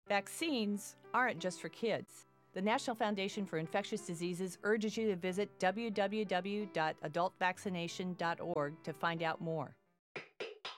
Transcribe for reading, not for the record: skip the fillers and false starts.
Vaccines aren't just for kids. The National Foundation for Infectious Diseases urges you to visit www.adultvaccination.org to find out more.